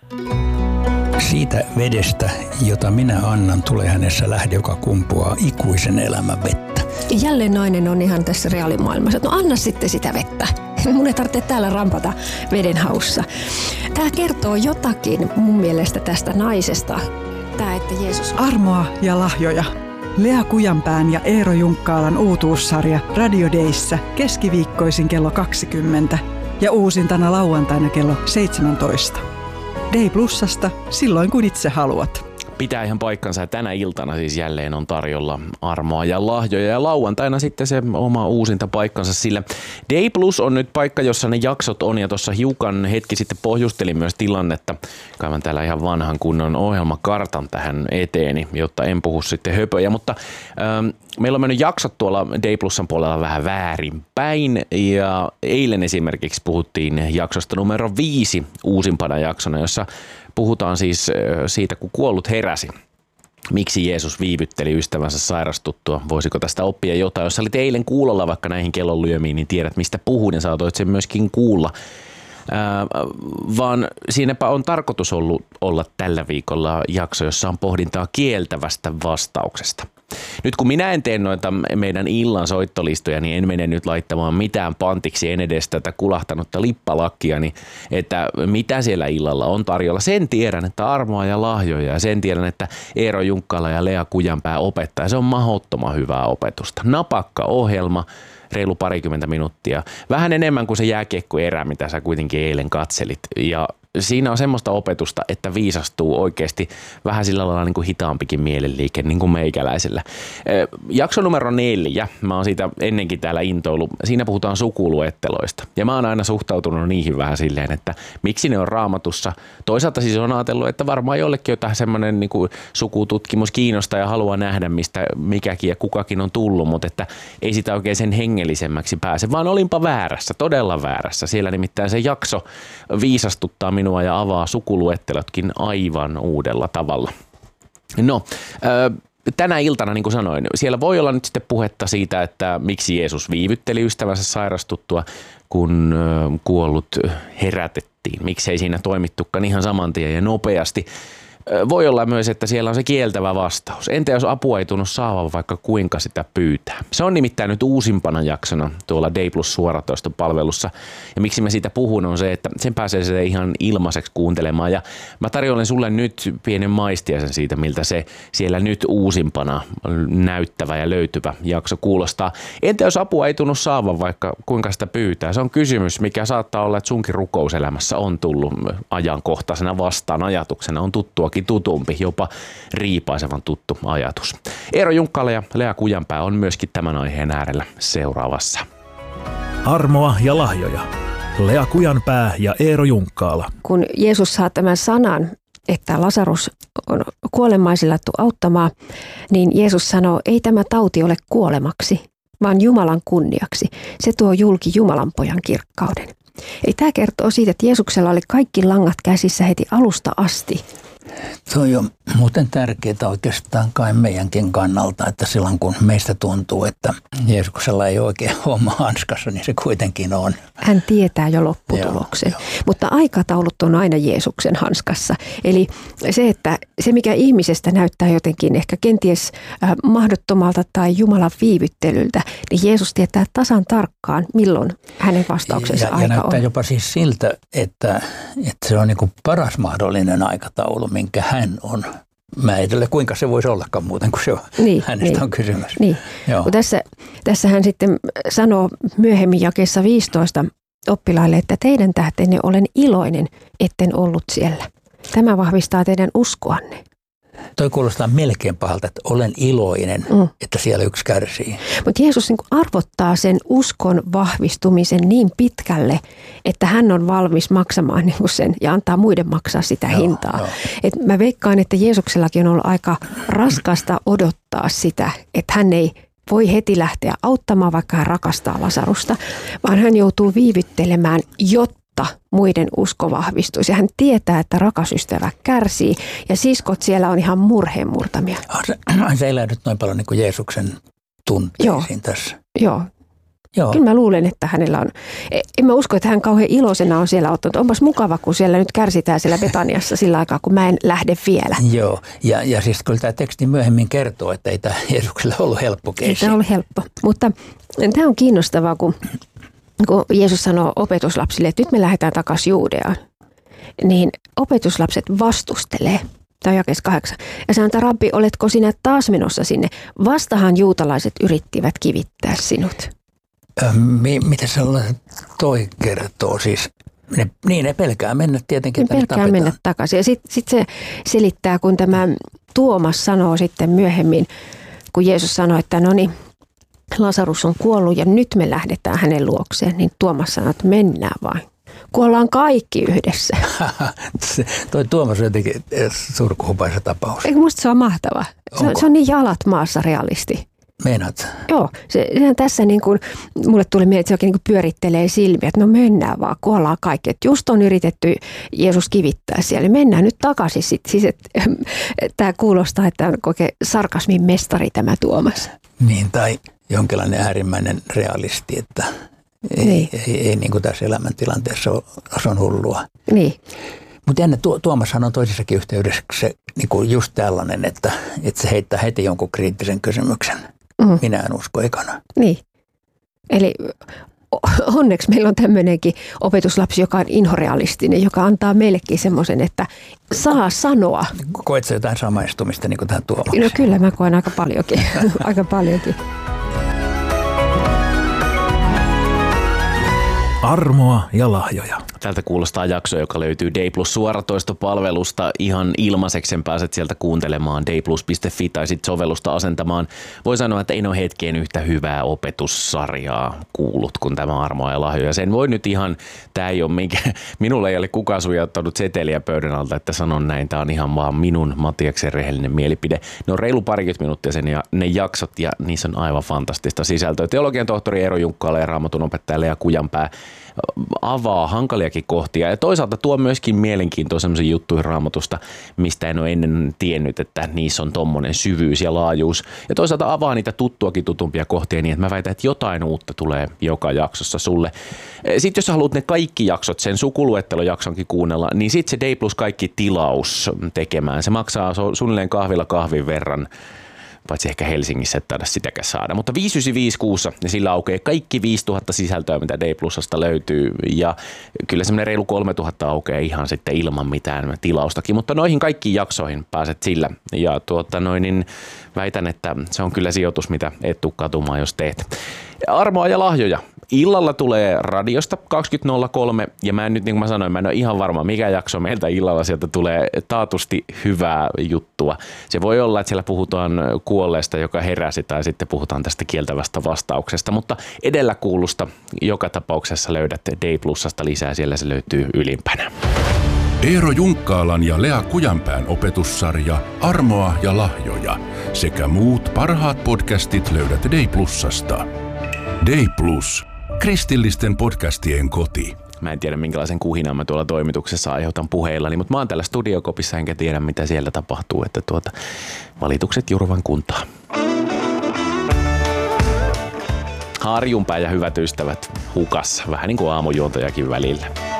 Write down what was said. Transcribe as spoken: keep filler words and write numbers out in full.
Siitä vedestä, jota minä annan, tulee hänessä lähde, joka kumpuaa ikuisen elämän vettä. Jälleen nainen on ihan tässä reaalimaailmassa, että no anna sitten sitä vettä. Mun ei tarvitse täällä rampata veden haussa. Tämä kertoo jotakin mun mielestä tästä naisesta. Tämä, että Jeesus... Armoa ja lahjoja. Lea Kujanpään ja Eero Junkkaalan uutuussarja Radio Dayssä keskiviikkoisin kello kaksikymmentä ja uusintana lauantaina kello seitsemäntoista. Day Plusasta silloin kun itse haluat. Pitää ihan paikkansa. Tänä iltana siis jälleen on tarjolla armoa ja lahjoja ja lauantaina sitten se oma uusinta paikkansa, sillä Day Plus on nyt paikka, jossa ne jaksot on ja tuossa hiukan hetki sitten pohjustelin myös tilannetta. Kaivan täällä ihan vanhan kunnon ohjelmakartan tähän eteeni, jotta en puhu sitten höpöjä, mutta ähm, meillä on mennyt jaksot tuolla Day Plusan puolella vähän väärinpäin ja eilen esimerkiksi puhuttiin jaksosta numero viisi uusimpana jaksona, jossa puhutaan siis siitä, kun kuollut heräsi. Miksi Jeesus viivytteli ystävänsä sairastuttua? Voisiko tästä oppia jotain? Jos olit eilen kuulolla vaikka näihin kellonlyömiin, niin tiedät mistä puhun ja saatoit sen myöskin kuulla. Ää, vaan siinäpä on tarkoitus ollut olla tällä viikolla jakso, jossa on pohdintaa kieltävästä vastauksesta. Nyt kun minä en tee noita meidän illan soittolistoja, niin en mene nyt laittamaan mitään pantiksi en edes tätä kulahtanutta lippalakkia, niin että mitä siellä illalla on tarjolla. Sen tiedän, että armoa ja lahjoja ja sen tiedän, että Eero Junkkaala ja Lea Kujanpää opettaa. Se on mahdottoman hyvää opetusta. Napakka ohjelma, reilu parikymmentä minuuttia. Vähän enemmän kuin se jääkiekkoerä, mitä sä kuitenkin eilen katselit. Ja siinä on semmoista opetusta, että viisastuu oikeasti vähän sillä lailla niin kuin hitaampikin mielenliike, niin kuin meikäläisellä. Jakso numero neljä, mä oon siitä ennenkin täällä intoillut, siinä puhutaan sukuluetteloista. Ja mä oon aina suhtautunut niihin vähän silleen, että miksi ne on Raamatussa. Toisaalta siis on ajatellut, että varmaan jollekin jotain semmoinen niin kuin sukututkimus kiinnostaa ja haluaa nähdä, mistä mikäkin ja kukakin on tullut, mutta että ei sitä oikein sen hengellisemmäksi pääse, vaan olinpa väärässä, todella väärässä. Siellä nimittäin se jakso viisastuttaa minua ja avaa sukuluettelotkin aivan uudella tavalla. No, tänä iltana, niin kuin sanoin, siellä voi olla nyt sitten puhetta siitä, että miksi Jeesus viivytteli ystävänsä sairastuttua, kun kuollut herätettiin. Miksei siinä toimittukaan ihan saman tien ja nopeasti. Voi olla myös, että siellä on se kieltävä vastaus. Entä jos apua ei tunnu saavan vaikka kuinka sitä pyytää? Se on nimittäin nyt uusimpana jaksona tuolla Day Plus suoratoistopalvelussa. Ja miksi mä siitä puhun on se, että sen pääsee se ihan ilmaiseksi kuuntelemaan. Ja mä tarjoilen sulle nyt pienen maistiaisen siitä, miltä se siellä nyt uusimpana näyttävä ja löytyvä jakso kuulostaa. Entä jos apua ei tunnu saavan vaikka kuinka sitä pyytää? Se on kysymys, mikä saattaa olla, että sunkin rukouselämässä on tullut ajankohtaisena vastaan ajatuksena. On tuttua tutumpi, jopa riipaisevan tuttu ajatus. Eero Junkkaala ja Lea Kujanpää on myöskin tämän aiheen äärellä seuraavassa. Armoa ja lahjoja. Lea Kujanpää ja Eero Junkkaala. Kun Jeesus saa tämän sanan, että Lasarus on kuolemaisillattu auttamaan, niin Jeesus sanoo, ei tämä tauti ole kuolemaksi, vaan Jumalan kunniaksi. Se tuo julki Jumalan pojan kirkkauden. Ei tämä kertoo siitä, että Jeesuksella oli kaikki langat käsissä heti alusta asti. Toi on muuten tärkeää oikeastaan kai meidänkin kannalta, että silloin kun meistä tuntuu, että Jeesuksella ei oikein homma hanskassa, niin se kuitenkin on. Hän tietää jo lopputuloksen, joo, joo. Mutta aikataulut on aina Jeesuksen hanskassa. Eli se, että se mikä ihmisestä näyttää jotenkin ehkä kenties äh, mahdottomalta tai Jumalan viivyttelyltä, niin Jeesus tietää tasan tarkkaan, milloin hänen vastauksensa ja, aika ja näyttää on. jopa siis siltä, että, että se on niin kuin paras mahdollinen aikataulu, minkä hän on määritellyt. Kuinka se voisi ollakaan muuten, kun se on, niin, hänestä niin, on kysymys. Niin. Tässä, tässä hän sitten sanoo myöhemmin jakeessa viisitoista oppilaille, että teidän tähtenne olen iloinen, etten ollut siellä. Tämä vahvistaa teidän uskoanne. Toi kuulostaa melkein pahalta, että olen iloinen, mm. että siellä yksi kärsii. Mutta Jeesus niin kuin arvottaa sen uskon vahvistumisen niin pitkälle, että hän on valmis maksamaan niin kuin sen ja antaa muiden maksaa sitä joo, hintaa. Joo. Et mä veikkaan, että Jeesuksellakin on ollut aika raskasta odottaa sitä, että hän ei voi heti lähteä auttamaan, vaikka hän rakastaa Lasarusta, vaan hän joutuu viivyttelemään, jotta muiden usko vahvistuisi. Hän tietää, että rakas ystävä kärsii ja siskot siellä on ihan murheen murtamia. Se elää nyt noin paljon niin kuin Jeesuksen tunteisiin Joo. tässä. Joo. Joo. Kyllä mä luulen, että hänellä on, en mä usko, että hän kauhean iloisena on siellä ottanut. Onpas mukava, kun siellä nyt kärsitään siellä Betaniassa sillä aikaa, kun mä en lähde vielä. Joo, ja, ja siis kyllä tämä teksti myöhemmin kertoo, että ei tämä Jeesukselle ollut helppo keissi. Ei tämä ollut helppo, mutta tämä on kiinnostavaa, kun, kun Jeesus sanoo opetuslapsille, että nyt me lähdetään takaisin Juudeaan. Niin opetuslapset vastustelee. Tämä on jakeessa kahdeksan. Ja sanoo, että Rabbi, oletko sinä taas menossa sinne? Vastahan juutalaiset yrittivät kivittää sinut. Mitä sellainen toi kertoo? Siis ne, niin ne pelkää mennä tietenkin. Ne pelkää tapetaan. Mennä takaisin. Ja sitten sit se selittää, kun tämä Tuomas sanoo sitten myöhemmin, kun Jeesus sanoi, että no niin, Lasarus on kuollut ja nyt me lähdetään hänen luokseen. Niin Tuomas sanoi, että mennään vain. Kuollaan kaikki yhdessä. Toi Tuomas on jotenkin surkuhupaisa tapaus. Eikö musta se on mahtava? Se, se on niin jalat maassa realisti. Meinaat? Joo, se, sehän tässä niin kuin, mulle tuli mieleen, että se oikein niin kuin pyörittelee silmiä, että no mennään vaan, kuollaan kaikki. Että just on yritetty Jeesus kivittää siellä, mennään nyt takaisin sitten. Siis, että tämä kuulostaa, että on oikein sarkasmin mestari tämä Tuomas. Niin, tai jonkinlainen äärimmäinen realisti, että ei, niin. ei, ei, ei niin kuin tässä elämäntilanteessa ole, se on hullua. Niin. Mutta jännä, Tuomashan on toisessakin yhteydessä se, niin kuin just tällainen, että, että se heittää heti jonkun kriittisen kysymyksen. Mm. Minä en usko ekana. Niin. Eli onneksi meillä on tämmöinenkin opetuslapsi, joka on inhorealistinen, joka antaa meillekin semmoisen, että saa sanoa. Koetko jotain samaistumista niin kuin tähän Tuomakseen? No kyllä, mä koen aika paljonkin. aika paljonkin. Armoa ja lahjoja. Tältä kuulostaa jakso, joka löytyy Day Plus suoratoistopalvelusta. Ihan ilmaiseksi sen pääset sieltä kuuntelemaan dayplus piste fi tai sitten sovellusta asentamaan. Voi sanoa, että ei ole hetkeen yhtä hyvää opetussarjaa kuullut kuin tämä Armoa ja lahjoja. Sen voi nyt ihan, tämä ei ole minkä, minulle ei ole kukaan sujauttanut seteliä pöydän alta, että sanon näin. Tämä on ihan vaan minun Matiaksen rehellinen mielipide. Ne on reilu parikymmentä minuuttia sen ja ne jaksot ja niissä on aivan fantastista sisältöä. Teologian tohtori Eero Junkkaala ja Raamatun opettaja Lea Kujanpää avaa hankaliakin kohtia ja toisaalta tuo myöskin mielenkiintoa sellaisiin juttuihin Raamatusta, mistä en ole ennen tiennyt, että niissä on tommonen syvyys ja laajuus. Ja toisaalta avaa niitä tuttuakin tutumpia kohtia niin, että mä väitän, että jotain uutta tulee joka jaksossa sulle. Sitten jos sä haluat ne kaikki jaksot, sen sukuluettelojaksonkin kuunnella, niin sitten se Day Plus kaikki tilaus tekemään. Se maksaa suunnilleen kahvilla kahvin verran. Paitsi ehkä Helsingissä et taida sitäkään saada. Mutta viisi yhdeksänkymmentäviisi kuussa ja sillä aukeaa kaikki viisituhatta sisältöä, mitä Day Plusasta löytyy. Ja kyllä semmoinen reilu kolmetuhatta aukeaa ihan sitten ilman mitään tilaustakin. Mutta noihin kaikkiin jaksoihin pääset sillä. Ja tuota noin, niin väitän, että se on kyllä sijoitus, mitä et tuu katumaan, jos teet. Armoa ja lahjoja. Illalla tulee radiosta kaksikymmentä nolla kolme ja mä en nyt, niin kuin mä sanoin, mä en ole ihan varma, mikä jakso meiltä illalla sieltä tulee taatusti hyvää juttua. Se voi olla, että siellä puhutaan kuolleesta, joka heräsi, tai sitten puhutaan tästä kieltävästä vastauksesta, mutta edellä kuulusta joka tapauksessa löydät Day Plusasta lisää, siellä se löytyy ylimpänä. Eero Junkkaalan ja Lea Kujanpään opetussarja Armoa ja lahjoja sekä muut parhaat podcastit löydät Day Plusasta. Day Plus. Kristillisten podcastien koti. Mä en tiedä, minkälaisen kuhinan mä tuolla toimituksessa aiheutan puheillani, mutta mä oon täällä studiokopissa enkä tiedä, mitä siellä tapahtuu, että tuota, valitukset Jurvan kuntaan. Harjunpää ja hyvät ystävät hukassa, vähän niin kuin aamujuontojakin välillä.